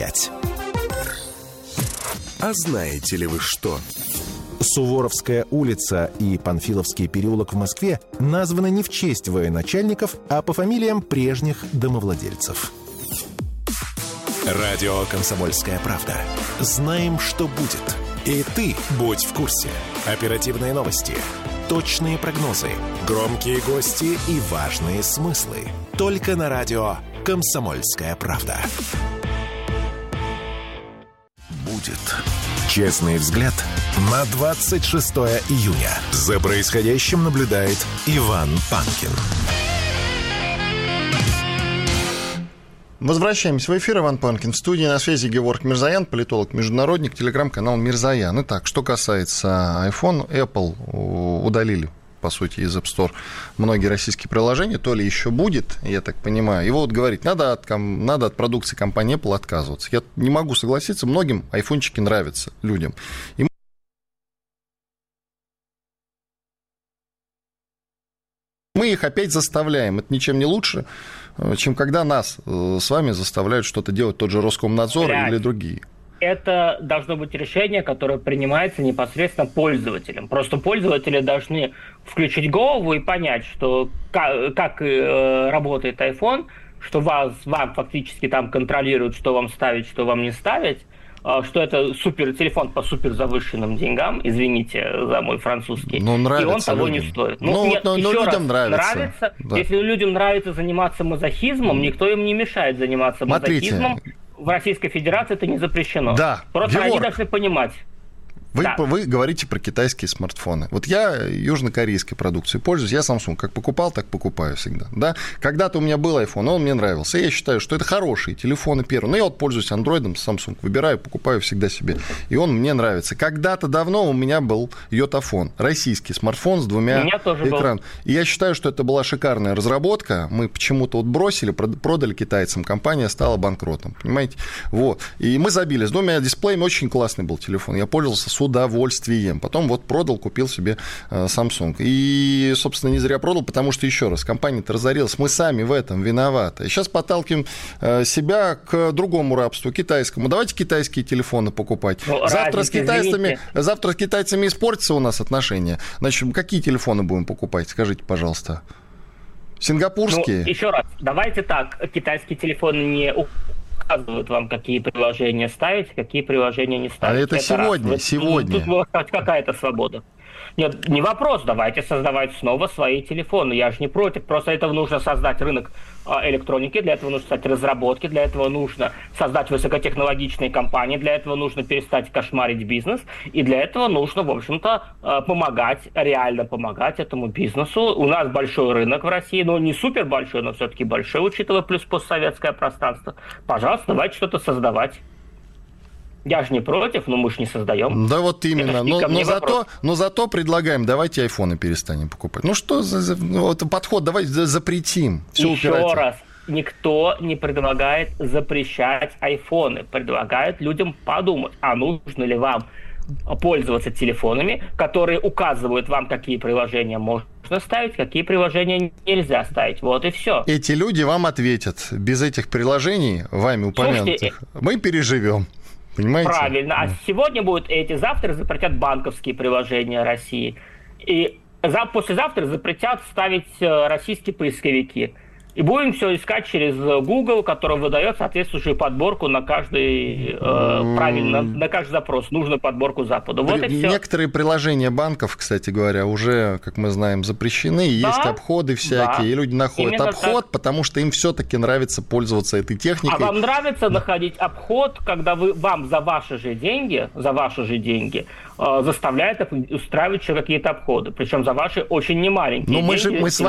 95. А знаете ли вы что? Суворовская улица и Панфиловский переулок в Москве названы не в честь военачальников, а по фамилиям прежних домовладельцев. Радио «Комсомольская правда». Знаем, что будет. И ты будь в курсе. Оперативные новости, точные прогнозы, громкие гости и важные смыслы. Только на радио «Комсомольская правда». Будет честный взгляд на 26 июня. За происходящим наблюдает Иван Панкин. Возвращаемся в эфир. Иван Панкин. В студии на связи Геворг Мирзоян, политолог-международник, телеграм-канал Мирзоян. Итак, что касается iPhone, Apple удалили, по сути, из App Store многие российские приложения, то ли еще будет, я так понимаю. И вот говорить, надо от продукции компании Apple отказываться. Я не могу согласиться, многим айфончики нравятся людям. И мы их опять заставляем. Это ничем не лучше, чем когда нас с вами заставляют что-то делать, тот же Роскомнадзор или другие. Это должно быть решение, которое принимается непосредственно пользователем. Просто пользователи должны включить голову и понять, что как работает iPhone, что вам фактически там контролируют, что вам ставить, что вам не ставить, что это телефон по супер завышенным деньгам, извините за мой французский, и он того не стоит. Людям нравится. Да. Если людям нравится заниматься мазохизмом, никто им не мешает заниматься мазохизмом. В Российской Федерации это не запрещено. Да. Просто они должны понимать. Вы говорите про китайские смартфоны. Вот я южнокорейской продукцией пользуюсь. Я Samsung как покупал, так покупаю всегда. Да? Когда-то у меня был iPhone, он мне нравился. Я считаю, что это хорошие телефоны первые. Но я вот пользуюсь Android, Samsung выбираю, покупаю всегда себе. И он мне нравится. Когда-то давно у меня был Йотафон. Российский смартфон с двумя экранами. И я считаю, что это была шикарная разработка. Мы почему-то вот бросили, продали китайцам. Компания стала банкротом. Понимаете? Вот. И мы забили. С двумя дисплеями очень классный был телефон. Я пользовался с удовольствием. Потом вот продал, купил себе Samsung. И, собственно, не зря продал, потому что, еще раз, компания-то разорилась. Мы сами в этом виноваты. И сейчас подталкиваем себя к другому рабству, китайскому. Давайте китайские телефоны покупать. Завтра с китайцами испортятся у нас отношения. Значит, какие телефоны будем покупать? Скажите, пожалуйста. Сингапурские? Еще раз, давайте так. Китайские телефоны не указывают вам, какие приложения ставить, какие приложения не ставить. А это сегодня. Тут может быть какая-то свобода. Нет, не вопрос, давайте создавать снова свои телефоны. Я же не против, просто этого нужно создать рынок электроники, для этого нужно создать разработки, для этого нужно создать высокотехнологичные компании, для этого нужно перестать кошмарить бизнес, и для этого нужно, в общем-то, реально помогать этому бизнесу. У нас большой рынок в России, но не супер большой, но все-таки большой, учитывая плюс постсоветское пространство. Пожалуйста, давайте что-то создавать. Я же не против, но мы же не создаем. Да вот именно. Но зато предлагаем, давайте айфоны перестанем покупать. Ну что за подход, давайте запретим. Еще раз, никто не предлагает запрещать айфоны. Предлагает людям подумать, а нужно ли вам пользоваться телефонами, которые указывают вам, какие приложения можно ставить, какие приложения нельзя ставить. Вот и все. Эти люди вам ответят. Без этих приложений, вами упомянутых, мы переживем. Понимаете? Правильно. А сегодня будут завтра запретят банковские приложения России. И послезавтра запретят ставить российские поисковики. И будем все искать через Google, который выдает соответствующую подборку на каждый на каждый запрос, нужную подборку Запада. Вот и все. Некоторые приложения банков, кстати говоря, уже, как мы знаем, запрещены. Есть обходы всякие, и люди находят именно обход, так. Потому что им все-таки нравится пользоваться этой техникой. А вам нравится находить обход, когда вам за ваши же деньги заставляют устраивать еще какие-то обходы, причем за ваши очень немаленькие деньги. Мы с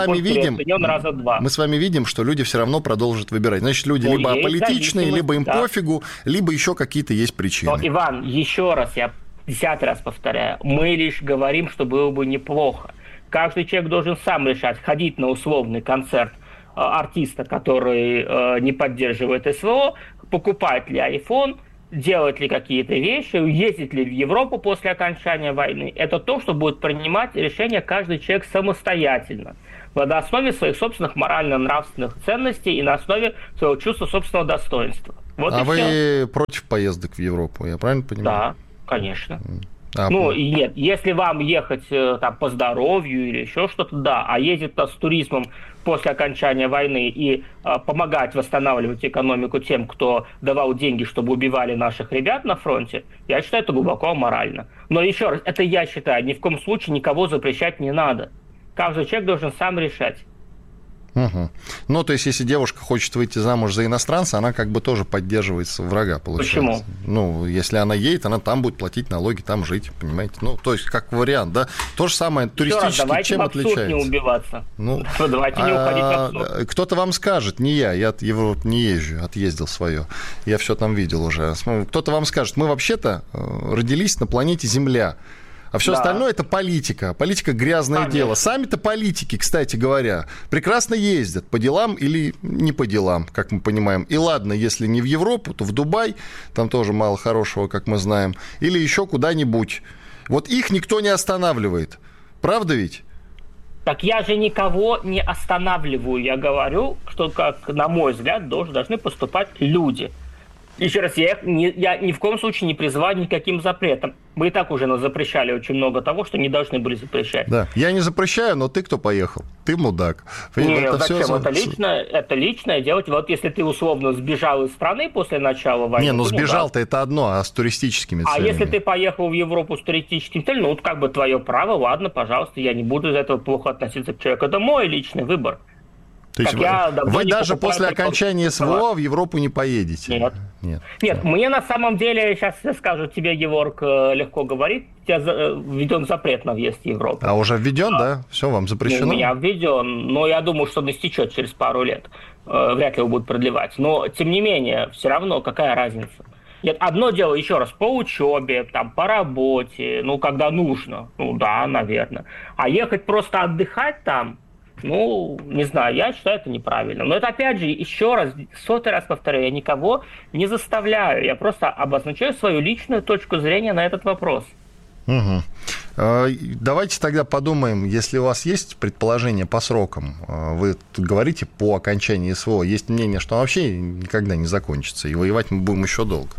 вами видим, что люди все равно продолжат выбирать. Значит, люди либо аполитичные, либо им пофигу, либо еще какие-то есть причины. Но, Иван, еще раз, я 10 раз повторяю, мы лишь говорим, что было бы неплохо. Каждый человек должен сам решать, ходить на условный концерт артиста, который не поддерживает СВО, покупать ли iPhone, делать ли какие-то вещи, ездить ли в Европу после окончания войны. Это то, что будет принимать решение каждый человек самостоятельно, на основе своих собственных морально-нравственных ценностей и на основе своего чувства собственного достоинства. Вот а и вы все. против поездок в Европу, я правильно понимаю? Да, конечно. И нет, если вам ехать там по здоровью или еще что-то, да, а ездить с туризмом после окончания войны и помогать восстанавливать экономику тем, кто давал деньги, чтобы убивали наших ребят на фронте, я считаю, это глубоко аморально. Но еще раз, это я считаю, ни в коем случае никого запрещать не надо. Каждый человек должен сам решать. Угу. Ну, то есть, если девушка хочет выйти замуж за иностранца, она как бы тоже поддерживает врага, получается. Почему? Ну, если она едет, она там будет платить налоги, там жить, понимаете? Ну, то есть, как вариант, да? То же самое туристически чем отличается? Давайте в абсурд не убиваться. Давайте не уходить в абсурд. Кто-то вам скажет, не я от Европы не езжу, отъездил свое. Я все там видел уже. Кто-то вам скажет, мы вообще-то родились на планете Земля. А все остальное это политика. Политика грязное дело. Сами-то политики, кстати говоря, прекрасно ездят по делам или не по делам, как мы понимаем. И ладно, если не в Европу, то в Дубай, там тоже мало хорошего, как мы знаем, или еще куда-нибудь. Вот их никто не останавливает. Правда ведь? Так я же никого не останавливаю. Я говорю, что, как на мой взгляд, должны поступать люди. Еще раз, я ни в коем случае не призываю никаким запретам. Мы и так уже запрещали очень много того, что не должны были запрещать. Да, я не запрещаю, но ты кто поехал? Ты мудак. Нет, зачем? Это личное делать. Вот если ты условно сбежал из страны после начала войны... Не, ну сбежал-то это одно, а с туристическими целями? А если ты поехал в Европу с туристическими целями, ну, как бы твое право, ладно, пожалуйста, я не буду из этого плохо относиться к человеку. Это мой личный выбор. То есть вы даже после окончания СВО в Европу не поедете? Нет, мне на самом деле, сейчас скажу тебе, Георг, легко говорить, у тебя введен запрет на въезд в Европу. А уже введен, да? Все, вам запрещено? У меня введен, но я думаю, что он истечет через пару лет. Вряд ли его будут продлевать. Но, тем не менее, все равно, какая разница? Нет, одно дело, еще раз, по учебе, там, по работе, когда нужно, да, наверное. А ехать просто отдыхать там, не знаю, я считаю, это неправильно. Но это, опять же, еще раз, 100-й раз повторяю, я никого не заставляю. Я просто обозначаю свою личную точку зрения на этот вопрос. Угу. Давайте тогда подумаем, если у вас есть предположение по срокам, вы тут говорите по окончании СВО, есть мнение, что он вообще никогда не закончится, и воевать мы будем еще долго.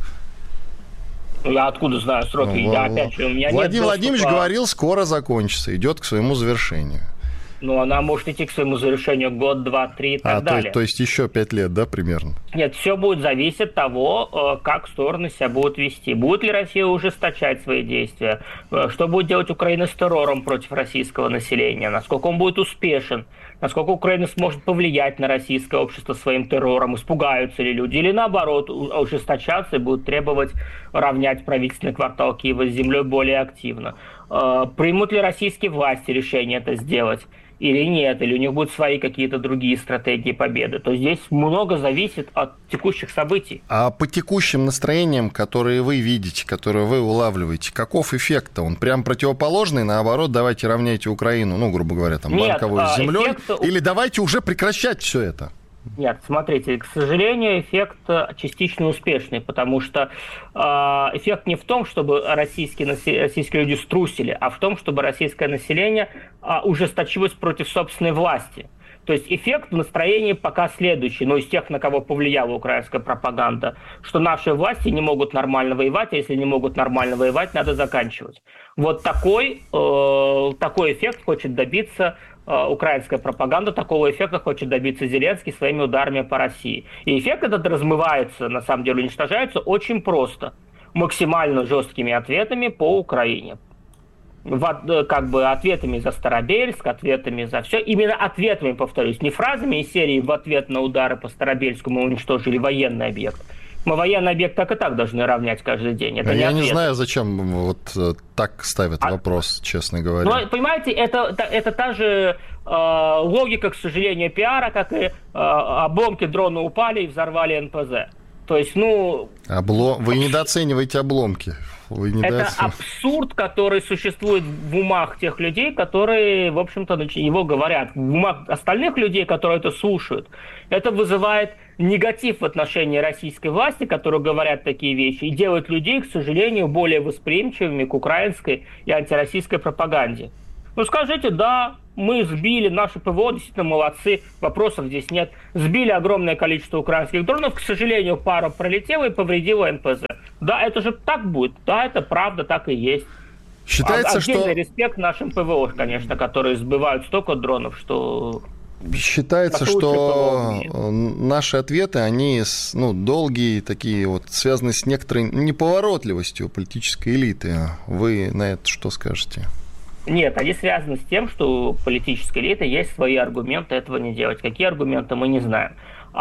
Я откуда знаю сроки? Владимир Владимирович говорил, скоро закончится, идет к своему завершению. Она может идти к своему завершению год, 2, 3 и так далее. То есть еще 5 лет, да, примерно? Нет, все будет зависеть от того, как стороны себя будут вести. Будет ли Россия ужесточать свои действия? Что будет делать Украина с террором против российского населения? Насколько он будет успешен? Насколько Украина сможет повлиять на российское общество своим террором? Испугаются ли люди? Или наоборот, ужесточаться и будут требовать равнять правительственный квартал Киева с землей более активно? Примут ли российские власти решение это сделать? Или нет, или у них будут свои какие-то другие стратегии победы. То есть здесь много зависит от текущих событий. А по текущим настроениям, которые вы видите, которые вы улавливаете, каков эффект-то? Он прям противоположный, наоборот, давайте равняйте Украину, грубо говоря, там, банковую с землей, или давайте уже прекращать все это? Нет, смотрите, к сожалению, эффект частично успешный, потому что эффект не в том, чтобы российские люди струсили, а в том, чтобы российское население ужесточилось против собственной власти. То есть эффект в настроении пока следующий, из тех, на кого повлияла украинская пропаганда, что наши власти не могут нормально воевать, а если не могут нормально воевать, надо заканчивать. Вот такой эффект хочет добиться украинская пропаганда, такого эффекта хочет добиться Зеленский своими ударами по России. И эффект этот размывается, на самом деле уничтожается очень просто. Максимально жесткими ответами по Украине. Ответами за Старобельск, ответами за все. Именно ответами, повторюсь, не фразами из серии «в ответ на удары по Старобельску мы уничтожили военный объект». Мы военный объект так и так должны равнять каждый день. Это я не знаю, зачем так ставят вопрос, честно говоря. Понимаете, это та же логика, к сожалению, пиара, как и обломки дрона упали и взорвали НПЗ. То есть, Вы недооцениваете обломки. Это абсурд, который существует в умах тех людей, которые, в общем-то, его говорят. В умах остальных людей, которые это слушают, это вызывает негатив в отношении российской власти, которые говорят такие вещи, и делает людей, к сожалению, более восприимчивыми к украинской и антироссийской пропаганде. Ну, скажите, да, мы сбили, наши ПВО действительно молодцы, вопросов здесь нет. Сбили огромное количество украинских дронов, к сожалению, пара пролетела и повредила НПЗ. Да, это же так будет, да, это правда, так и есть. Считается, отдельный респект нашим ПВО, конечно, которые сбивают столько дронов, что... Считается, что наши ответы, они долгие, такие вот, связаны с некоторой неповоротливостью политической элиты. Вы на это что скажете? Нет, они связаны с тем, что у политической элиты есть свои аргументы этого не делать. Какие аргументы, мы не знаем.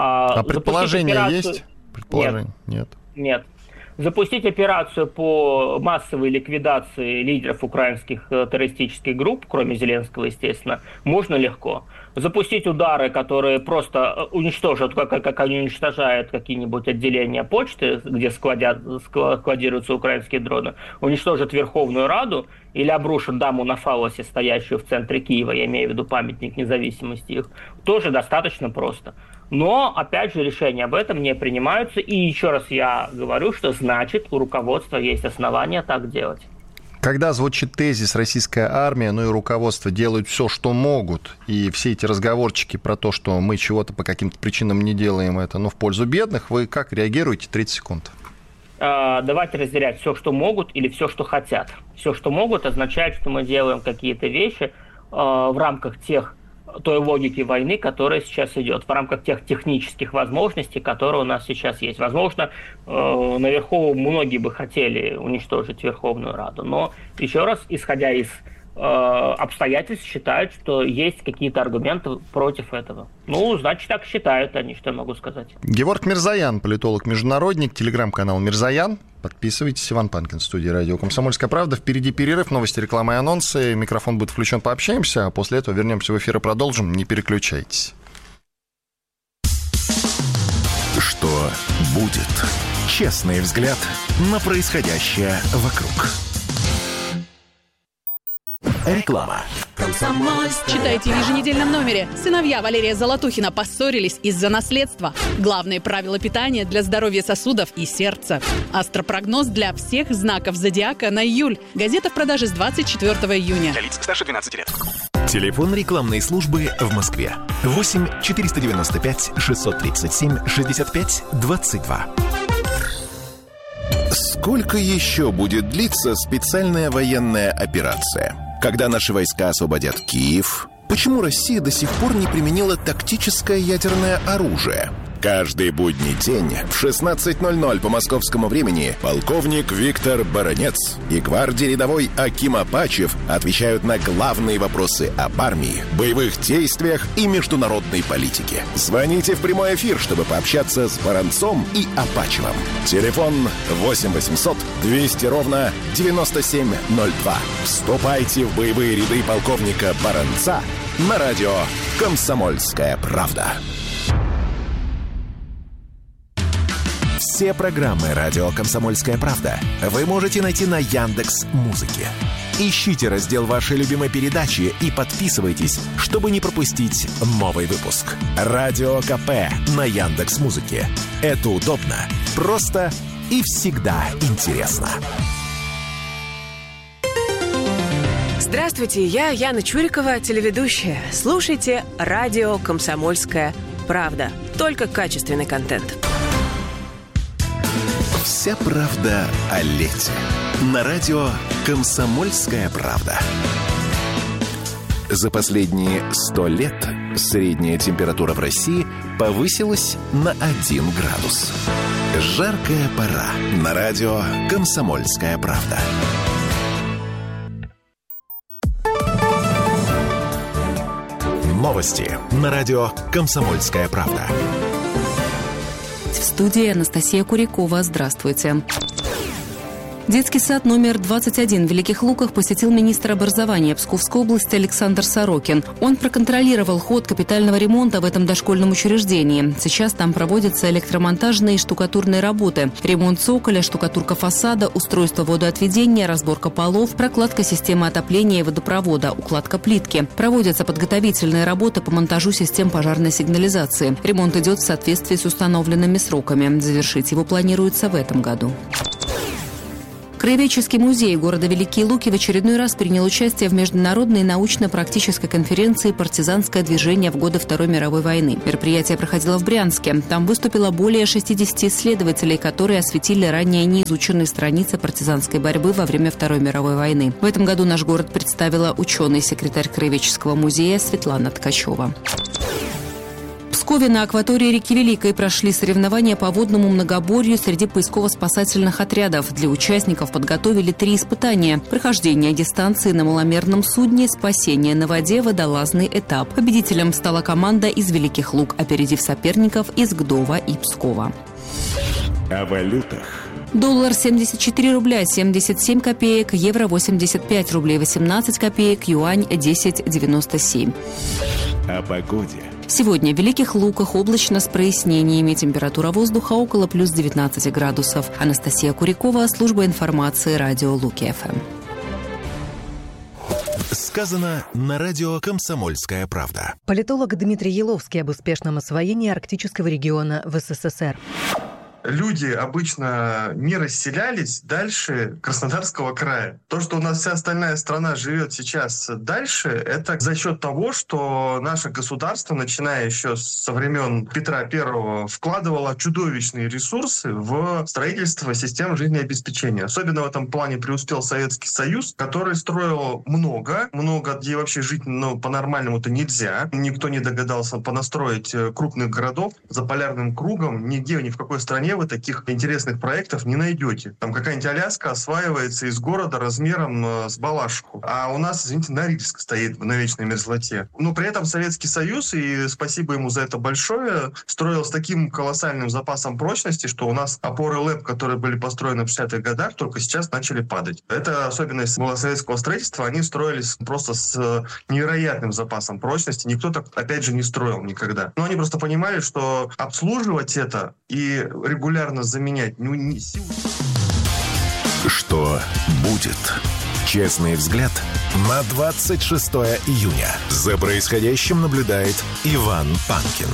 А предположения есть? Предположения? Нет. Запустить операцию по массовой ликвидации лидеров украинских террористических групп, кроме Зеленского, естественно, можно легко. Запустить удары, которые просто уничтожат, как они уничтожают какие-нибудь отделения почты, где складируются украинские дроны, уничтожат Верховную Раду или обрушат даму на фалосе, стоящую в центре Киева, я имею в виду памятник независимости их, тоже достаточно просто. Но, опять же, решения об этом не принимаются. И еще раз я говорю, что значит, у руководства есть основания так делать. Когда звучит тезис «российская армия», и руководство делают все, что могут, и все эти разговорчики про то, что мы чего-то по каким-то причинам не делаем это, в пользу бедных, вы как реагируете? 30 секунд. Давайте разделять все, что могут, или все, что хотят. Все, что могут, означает, что мы делаем какие-то вещи в рамках той логики войны, которая сейчас идет, в рамках тех технических возможностей, которые у нас сейчас есть. Возможно, наверху многие бы хотели уничтожить Верховную Раду, но, еще раз, исходя из обстоятельств, считают, что есть какие-то аргументы против этого. Значит, так считают они, что я могу сказать. Геворг Мирзоян, политолог-международник, телеграм-канал «Мирзоян». Подписывайтесь. Иван Панкин в студии радио «Комсомольская правда». Впереди перерыв, новости, реклама и анонсы. Микрофон будет включен, пообщаемся, а после этого вернемся в эфир и продолжим. Не переключайтесь. Что будет? Честный взгляд на происходящее вокруг. Реклама. Читайте в еженедельном номере. Сыновья Валерия Золотухина поссорились из-за наследства. Главные правила питания для здоровья сосудов и сердца. Астропрогноз для всех знаков зодиака на июль. Газета в продаже с 24 июня. Для лиц старше 12 лет. Телефон рекламной службы в Москве. 8 495 637 65 22. Сколько еще будет длиться специальная военная операция? Когда наши войска освободят Киев? Почему Россия до сих пор не применила тактическое ядерное оружие? Каждый будний день в 16:00 по московскому времени полковник Виктор Баранец и гвардии рядовой Аким Апачев отвечают на главные вопросы об армии, боевых действиях и международной политике. Звоните в прямой эфир, чтобы пообщаться с Баранцом и Апачевым. Телефон 8 800 200 ровно 9702. Вступайте в боевые ряды полковника Баранца на радио «Комсомольская правда». Все программы радио «Комсомольская правда» вы можете найти на Яндекс.Музыке. Ищите раздел вашей любимой передачи и подписывайтесь, чтобы не пропустить новый выпуск. Радио КП на Яндекс.Музыке. Это удобно, просто и всегда интересно. Здравствуйте, я Яна Чурикова, телеведущая. Слушайте радио «Комсомольская правда». Только качественный контент. Вся правда о лете. На радио «Комсомольская правда». За последние 100 лет средняя температура в России повысилась на 1 градус. Жаркая пора. На радио «Комсомольская правда». Новости на радио «Комсомольская правда». В студии Анастасия Курякова. Здравствуйте. Детский сад номер 21 в Великих Луках посетил министр образования Псковской области Александр Сорокин. Он проконтролировал ход капитального ремонта в этом дошкольном учреждении. Сейчас там проводятся электромонтажные и штукатурные работы. Ремонт цоколя, штукатурка фасада, устройство водоотведения, разборка полов, прокладка системы отопления и водопровода, укладка плитки. Проводятся подготовительные работы по монтажу систем пожарной сигнализации. Ремонт идет в соответствии с установленными сроками. Завершить его планируется в этом году. Краеведческий музей города Великие Луки в очередной раз принял участие в международной научно-практической конференции «Партизанское движение в годы Второй мировой войны». Мероприятие проходило в Брянске. Там выступило более 60 исследователей, которые осветили ранее неизученные страницы партизанской борьбы во время Второй мировой войны. В этом году наш город представила ученый-секретарь Краеведческого музея Светлана Ткачева. В Пскове на акватории реки Великой прошли соревнования по водному многоборью среди поисково-спасательных отрядов. Для участников подготовили 3 испытания: прохождение дистанции на маломерном судне, спасение на воде, водолазный этап. Победителем стала команда из Великих Лук, опередив соперников из Гдова и Пскова. О валютах. Доллар 74 рубля 77 копеек, евро 85 рублей 18 копеек, юань 10,97. О погоде. Сегодня в Великих Луках облачно с прояснениями. Температура воздуха около плюс 19 градусов. Анастасия Курякова, служба информации, радио Луки-ФМ. Сказано на радио «Комсомольская правда». Политолог Дмитрий Еловский об успешном освоении арктического региона в СССР. Люди обычно не расселялись дальше Краснодарского края. То, что у нас вся остальная страна живет сейчас дальше, это за счет того, что наше государство, начиная еще со времен Петра I, вкладывало чудовищные ресурсы в строительство систем жизнеобеспечения. Особенно в этом плане преуспел Советский Союз, который строил много, где вообще жить по-нормальному-то нельзя. Никто не догадался понастроить крупных городов за полярным кругом. Нигде, ни в какой стране вы таких интересных проектов не найдете. Там какая-нибудь Аляска осваивается из города размером с Балашиху. А у нас, извините, Норильск стоит на вечной мерзлоте. Но при этом Советский Союз, и спасибо ему за это большое, строил с таким колоссальным запасом прочности, что у нас опоры ЛЭП, которые были построены в 60-х годах, только сейчас начали падать. Это особенность была советского строительства. Они строились просто с невероятным запасом прочности. Никто так, опять же, не строил никогда. Но они просто понимали, что обслуживать это и регулярно заменять не сил. Что будет? Честный взгляд на 26 июня. За происходящим наблюдает Иван Панкин.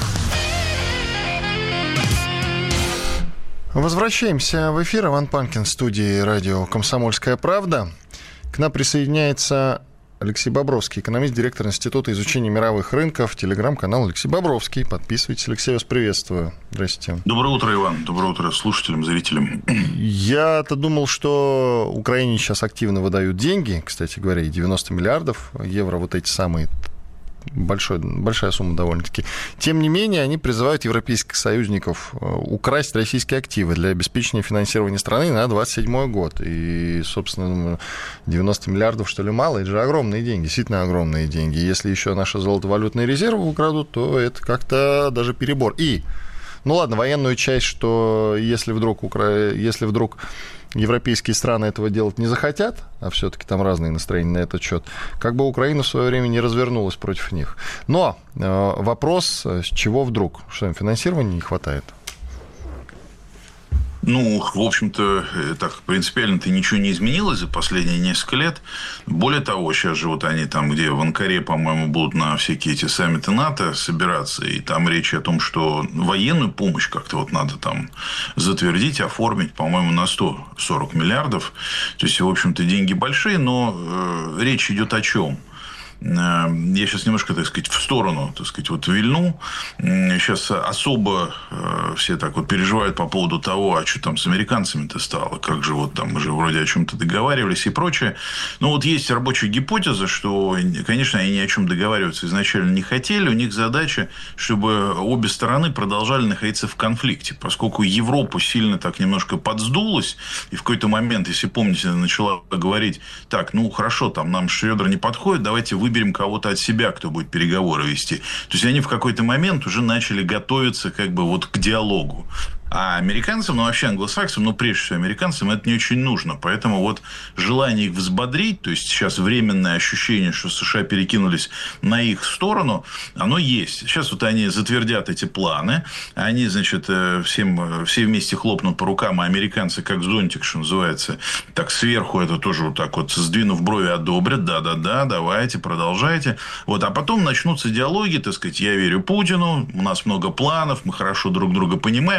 Возвращаемся в эфир. Иван Панкин в студии радио «Комсомольская правда». К нам присоединяется Алексей Бобровский, экономист, директор Института изучения мировых рынков, телеграм-канал Алексей Бобровский. Подписывайтесь. Алексей, вас приветствую. Здравствуйте. Доброе утро, Иван. Доброе утро слушателям, зрителям. Я-то думал, что Украине сейчас активно выдают деньги, кстати говоря, и 90 миллиардов евро, вот эти самые, большая сумма довольно-таки. Тем не менее, они призывают европейских союзников украсть российские активы для обеспечения финансирования страны на 2027 год. И, собственно, 90 миллиардов, что ли, мало? Это же огромные деньги, действительно огромные деньги. Если еще наши золотовалютные резервы украдут, то это как-то даже перебор. И, ну ладно, военную часть, что если вдруг европейские страны этого делать не захотят, а все-таки там разные настроения на этот счет, как бы Украина в свое время не развернулась против них. Но вопрос, с чего вдруг? Что им финансирования не хватает? Ну, в общем-то, так принципиально-то ничего не изменилось за последние несколько лет. Более того, сейчас же вот они там, где в Анкаре, по-моему, будут на всякие эти саммиты НАТО собираться, и там речь о том, что военную помощь как-то вот надо там затвердить, оформить, по-моему, на 140 миллиардов. То есть, в общем-то, деньги большие, но речь идет о чем? Я сейчас немножко, так сказать, в сторону, так сказать, вот вильну. Сейчас особо все так вот переживают по поводу того, а что там с американцами-то стало, как же вот там мы же вроде о чем-то договаривались и прочее. Но вот есть рабочая гипотеза, что, конечно, они ни о чем договариваться изначально не хотели. У них задача, чтобы обе стороны продолжали находиться в конфликте, поскольку Европа сильно так немножко подсдулась, и в какой-то момент, если помните, начала говорить: так, ну хорошо, там нам Шредер не подходит, давайте выберем кого-то от себя, кто будет переговоры вести. То есть, они в какой-то момент уже начали готовиться как бы вот к диалогу. А американцам, ну вообще англосаксам, ну прежде всего американцам это не очень нужно. Поэтому вот желание их взбодрить, то есть сейчас временное ощущение, что США перекинулись на их сторону, оно есть. Сейчас вот они затвердят эти планы, они, значит, все вместе хлопнут по рукам, а американцы как зонтик, что называется, так сверху это тоже вот так вот, сдвинув брови, одобрят, да-да-да, давайте, продолжайте. Вот, а потом начнутся диалоги, так сказать, я верю Путину, у нас много планов, мы хорошо друг друга понимаем. Вот сейчас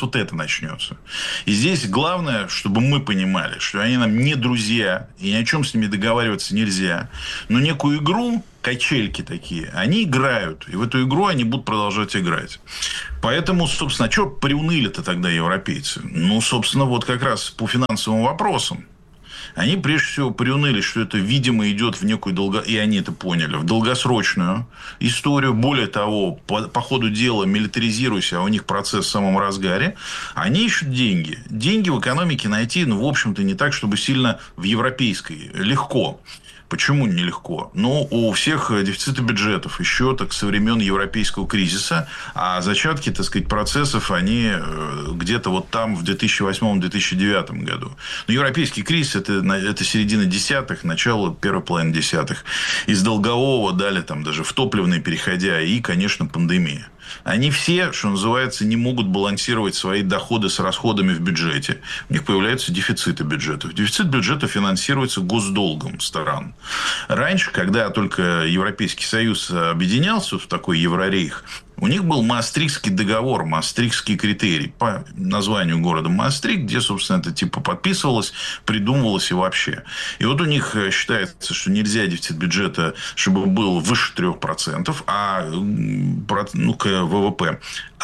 вот это начнется. И здесь главное, чтобы мы понимали, что они нам не друзья, и ни о чем с ними договариваться нельзя. Но некую игру, качельки такие, они играют. И в эту игру они будут продолжать играть. Поэтому, собственно, что приуныли-то тогда европейцы? Ну, собственно, вот как раз по финансовым вопросам. Они, прежде всего, приуныли, что это, видимо, идет в некую и они это поняли, в долгосрочную историю. Более того, по ходу дела, милитаризируясь, а у них процесс в самом разгаре, они ищут деньги. Деньги в экономике найти, в общем-то, не так, чтобы сильно в европейской. Легко. Почему нелегко? Ну, у всех дефициты бюджетов еще так со времен европейского кризиса, а зачатки, так сказать, процессов, они где-то вот там в 2008-2009 году. Но европейский кризис это середина десятых, начало первой половины десятых. Из долгового дали там даже в топливные переходя, и, конечно, пандемия. Они все, что называется, не могут балансировать свои доходы с расходами в бюджете. У них появляются дефициты бюджетов. Дефицит бюджета финансируется госдолгом стран. Раньше, когда только Европейский Союз объединялся в такой Еврорейх, у них был Маастрихтский договор, Маастрихтский критерий по названию города Маастрихт, где, собственно, это типа подписывалось, придумывалось и вообще. И вот у них считается, что нельзя дефицит бюджета, чтобы был выше 3%, к ВВП,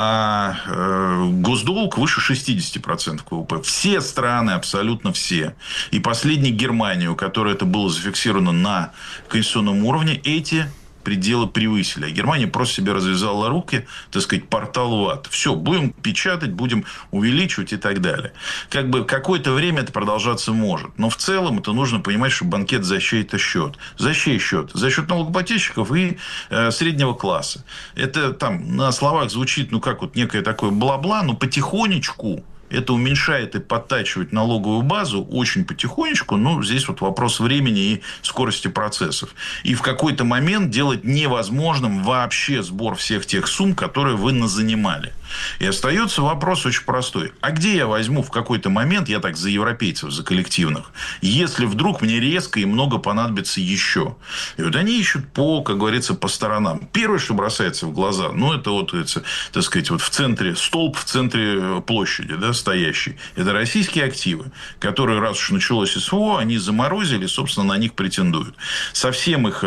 а госдолг выше 60% ВВП. Все страны, абсолютно все. И последняя Германия, у которой это было зафиксировано на конституционном уровне, эти пределы превысили. А Германия просто себе развязала руки, так сказать, портал в ад. Все, будем печатать, будем увеличивать и так далее. Как бы какое-то время это продолжаться может. Но в целом это нужно понимать, что банкет за чей-то счет. За чей счет? За счет налогоплательщиков и среднего класса. Это там на словах звучит, как вот некое такое бла-бла, но потихонечку это уменьшает и подтачивает налоговую базу очень потихонечку. Но здесь вот вопрос времени и скорости процессов. И в какой-то момент делать невозможным вообще сбор всех тех сумм, которые вы назанимали. И остается вопрос очень простой. А где я возьму в какой-то момент, я так за европейцев, за коллективных, если вдруг мне резко и много понадобится еще? И вот они ищут как говорится, по сторонам. Первое, что бросается в глаза, это вот, так сказать, вот в центре, столб в центре площади, да, стоящий. Это российские активы, которые, раз уж началось СВО, они заморозили, собственно, на них претендуют. Совсем их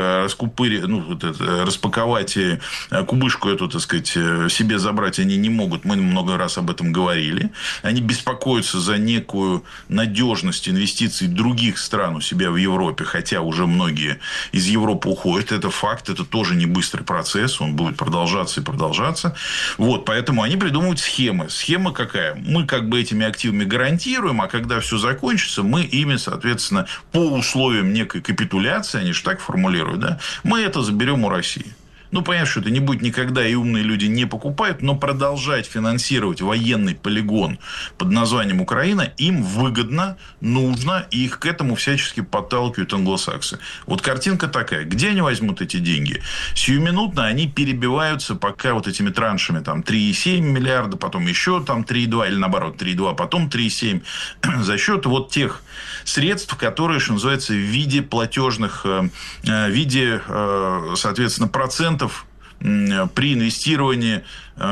распаковать и кубышку эту, так сказать, себе забрать они не могут. Мы много раз об этом говорили. Они беспокоятся за некую надежность инвестиций других стран у себя в Европе, хотя уже многие из Европы уходят. Это факт, это тоже не быстрый процесс, он будет продолжаться и продолжаться. Вот, поэтому они придумывают схемы. Схема какая? Мы как бы этими активами гарантируем, а когда все закончится, мы ими, соответственно, по условиям некой капитуляции, они же так формулируют, да, мы это заберем у России. Понятно, что это не будет никогда, и умные люди не покупают, но продолжать финансировать военный полигон под названием Украина им выгодно, нужно, и их к этому всячески подталкивают англосаксы. Вот картинка такая. Где они возьмут эти деньги? Сиюминутно они перебиваются пока вот этими траншами, там, 3,7 миллиарда, потом еще там 3,2, или наоборот 3,2, потом 3,7, за счет вот тех средств, которые, что называется, в виде платежных, в виде, соответственно, процентов при инвестировании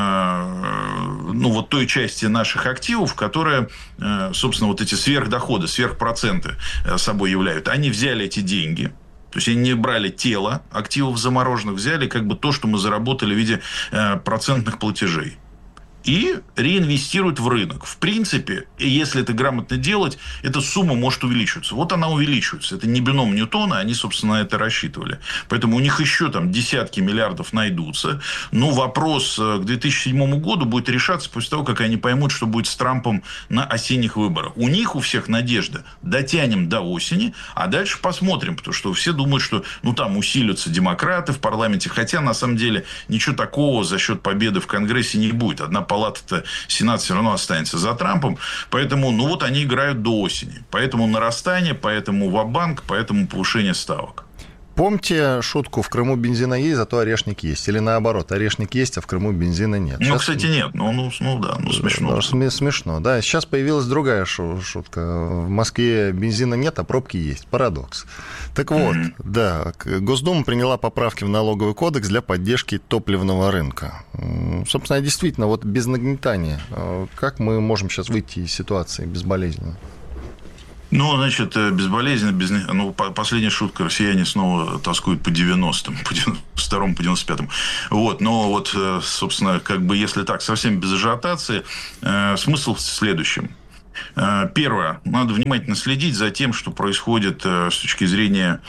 вот той части наших активов, которые, собственно, вот эти сверхдоходы, сверхпроценты собой являют. Они взяли эти деньги. То есть, они не брали тело активов замороженных, взяли как бы то, что мы заработали в виде процентных платежей. И реинвестируют в рынок. В принципе, если это грамотно делать, эта сумма может увеличиваться. Вот она увеличивается. Это не бином Ньютона, они, собственно, на это рассчитывали. Поэтому у них еще там десятки миллиардов найдутся. Но вопрос к 2007 году будет решаться после того, как они поймут, что будет с Трампом на осенних выборах. У них у всех надежда. Дотянем до осени, а дальше посмотрим. Потому что все думают, что там усилятся демократы в парламенте. Хотя, на самом деле, ничего такого за счет победы в Конгрессе не будет. Одна палата-то, Сенат все равно останется за Трампом. Поэтому, они играют до осени. Поэтому нарастание, поэтому ва-банк, поэтому повышение ставок. Помните шутку: в Крыму бензина есть, зато орешник есть? Или наоборот, орешник есть, а в Крыму бензина нет? Ну, сейчас... кстати, нет. Смешно. Смешно, да. Сейчас появилась другая шутка. В Москве бензина нет, а пробки есть. Парадокс. Так вот, да, Госдума приняла поправки в налоговый кодекс для поддержки топливного рынка. Собственно, действительно, вот без нагнетания, как мы можем сейчас выйти из ситуации безболезненно? Ну, значит, безболезненно, последняя шутка, россияне снова тоскуют по 90-м, по 92-му, по 95-му. Вот, но вот, собственно, как бы, если так, совсем без ажиотации, смысл в следующем. Первое, надо внимательно следить за тем, что происходит с точки зрения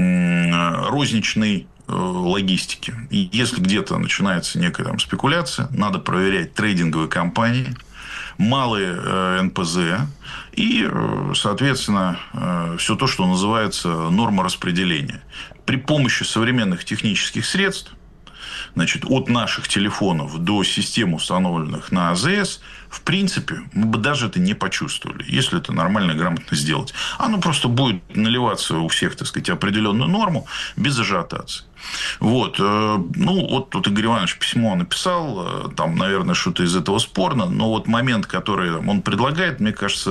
розничной логистики. И если где-то начинается некая там спекуляция, надо проверять трейдинговые компании, малые НПЗ и, соответственно, все то, что называется норма распределения. При помощи современных технических средств, значит, от наших телефонов до систем, установленных на АЗС, в принципе, мы бы даже это не почувствовали, если это нормально и грамотно сделать. Оно просто будет наливаться у всех, так сказать, определенную норму без ажиотации. Вот. Ну, вот тут Игорь Иванович письмо написал, там, наверное, что-то из этого спорно, но вот момент, который он предлагает, мне кажется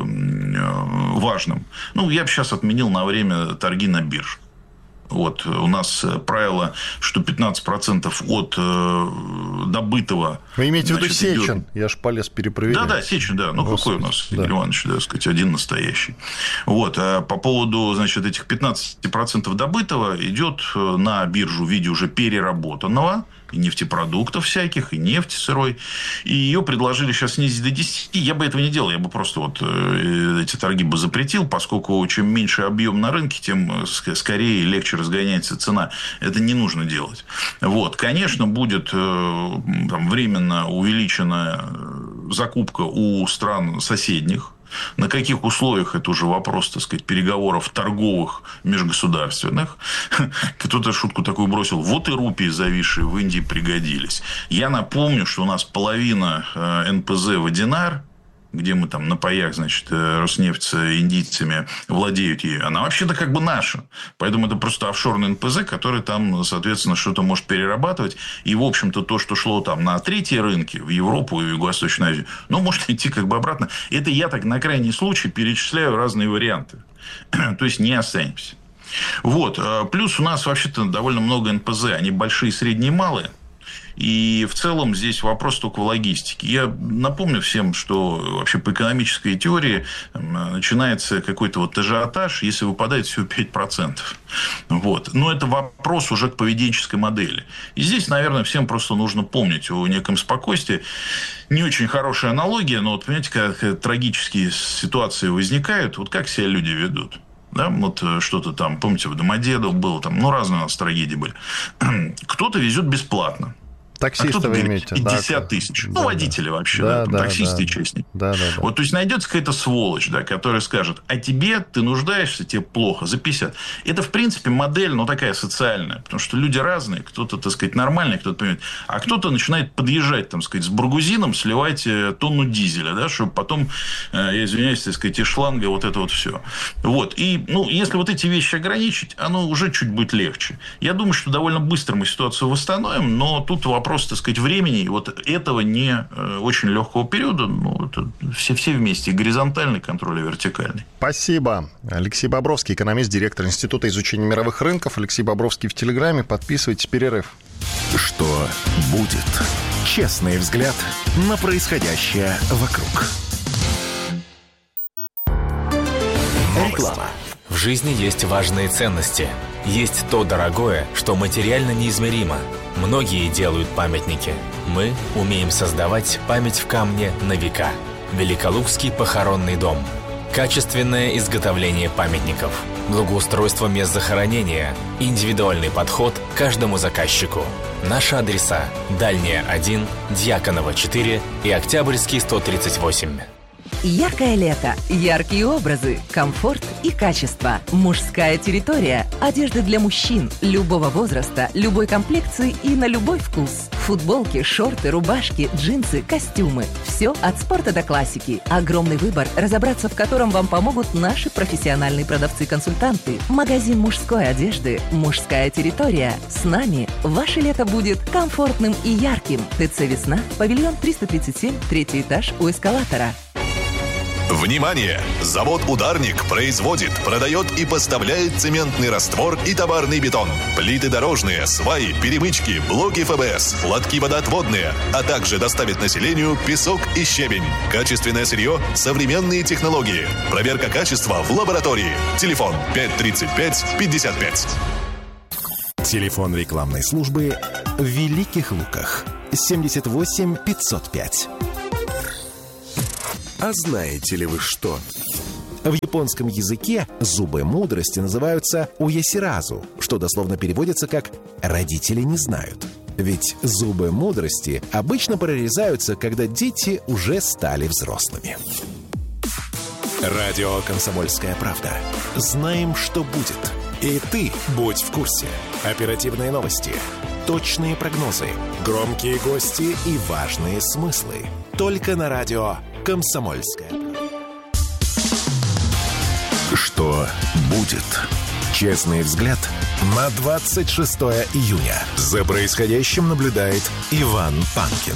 важным. Ну, я бы сейчас отменил на время торги на бирже. Вот, у нас правило, что 15% от добытого... Вы имеете в виду Сечин? Я ж полез перепроверять. Да, Сечин, да. Ну, какой у нас, Игорь Иванович, так сказать, один настоящий. Вот, а по поводу, значит, этих 15% добытого идет на биржу в виде уже переработанного, и нефтепродуктов всяких, и нефти сырой. И ее предложили сейчас снизить до 10. Я бы этого не делал. Я бы просто вот эти торги бы запретил, поскольку чем меньше объем на рынке, тем скорее и легче разгоняется цена. Это не нужно делать. Вот. Конечно, будет там временно увеличена закупка у стран соседних. На каких условиях — это уже вопрос, так сказать, переговоров торговых, межгосударственных. Кто-то шутку такую бросил: вот и рупии, зависшие в Индии, пригодились. Я напомню, что у нас половина НПЗ «Воденар», где мы там на паях, значит, Роснефть с индийцами владеют ею, она вообще-то как бы наша. Поэтому это просто офшорный НПЗ, который там, соответственно, что-то может перерабатывать. И, в общем-то, то, что шло там на третьи рынки, в Европу и в Юго-Восточную Азию, ну, может идти как бы обратно. Это я так на крайний случай перечисляю разные варианты. То есть, не останемся. Вот. Плюс у нас вообще-то довольно много НПЗ. Они большие, средние, малые. И в целом здесь вопрос только в логистике. Я напомню всем, что вообще по экономической теории начинается какой-то вот ажиотаж, если выпадает всего 5%. Вот. Но это вопрос уже к поведенческой модели. И здесь, наверное, всем просто нужно помнить о неком спокойствии. Не очень хорошая аналогия, но вот, понимаете, когда трагические ситуации возникают, вот как себя люди ведут. Да, вот что-то там, помните, в Домодедово было, там, ну, разные у нас трагедии были. Кто-то везет бесплатно. Таксисты вы имеете? 50 тысяч. Да, водители вообще, да, таксисты и частники. Вот, то есть, найдется какая-то сволочь, да, которая скажет: а тебе, ты нуждаешься, тебе плохо, за 50. Это, в принципе, модель, ну, такая социальная. Потому что люди разные. Кто-то, так сказать, нормальный, кто-то понимает. А кто-то начинает подъезжать, там, сказать, с бургузином, сливать тонну дизеля, да, чтобы потом, я извиняюсь, так сказать, из шланга вот это вот все. Вот. И, ну, если вот эти вещи ограничить, оно уже чуть будет легче. Я думаю, что довольно быстро мы ситуацию восстановим, но тут вопрос, так сказать, времени, вот этого не очень легкого периода, ну, это все вместе, горизонтальный контроль и вертикальный. Спасибо. Алексей Бобровский, экономист, директор Института изучения мировых рынков. Алексей Бобровский в Телеграме. Подписывайтесь, перерыв. Что будет? Честный взгляд на происходящее вокруг. Реклама. В жизни есть важные ценности. Есть то дорогое, что материально неизмеримо. Многие делают памятники. Мы умеем создавать память в камне на века. Великолукский похоронный дом. Качественное изготовление памятников. Благоустройство мест захоронения. Индивидуальный подход к каждому заказчику. Наши адреса: Дальняя 1, Дьяконова 4 и Октябрьский 138. Яркое лето, яркие образы, комфорт и качество. Мужская территория. Одежда для мужчин любого возраста, любой комплекции и на любой вкус. Футболки, шорты, рубашки, джинсы, костюмы. Все от спорта до классики. Огромный выбор, разобраться в котором вам помогут наши профессиональные продавцы-консультанты. Магазин мужской одежды «Мужская территория». С нами ваше лето будет комфортным и ярким. ТЦ «Весна», павильон 337, 3-й этаж у эскалатора. Внимание! Завод «Ударник» производит, продает и поставляет цементный раствор и товарный бетон, плиты дорожные, сваи, перемычки, блоки ФБС, лотки водоотводные, а также доставит населению песок и щебень. Качественное сырье, современные технологии. Проверка качества в лаборатории. Телефон 535-55. Телефон рекламной службы в Великих Луках 78 505. А знаете ли вы что? В японском языке зубы мудрости называются уясиразу, что дословно переводится как «родители не знают». Ведь зубы мудрости обычно прорезаются, когда дети уже стали взрослыми. Радио «Комсомольская правда». Знаем, что будет. И ты будь в курсе. Оперативные новости, точные прогнозы, громкие гости и важные смыслы. Только на радио «Комсомольская». Что будет? Честный взгляд на 26 июня. За происходящим наблюдает Иван Панкин.